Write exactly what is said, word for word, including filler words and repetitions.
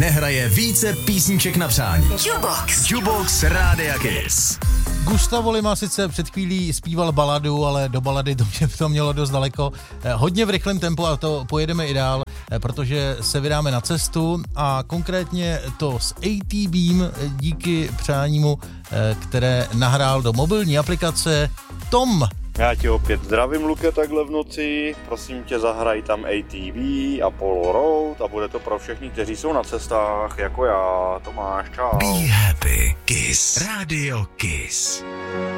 nehraje více písniček na přání. Jukebox. Jukebox Rádia Kiss. Gustavo Lima sice před chvílí zpíval baladu, ale do balady to, mě, to mělo dost daleko. Hodně v rychlém tempu a to pojedeme i dál, protože se vydáme na cestu a konkrétně to s ATBem díky přání mu, které nahrál do mobilní aplikace Tom. Já tě opět zdravím, Luke, takhle v noci. Prosím tě, zahraj tam A T B a Polo Road a bude to pro všechny, kteří jsou na cestách, jako já. Tomáš, čau. Be happy. Kiss. Radio Kiss.